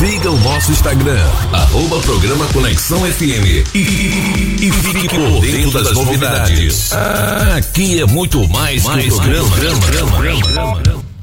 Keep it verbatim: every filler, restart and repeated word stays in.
Siga o nosso Instagram, arroba programa Conexão F M e, e, e fique por dentro das novidades. Aqui é muito mais, mais que o programa. programa, programa, programa.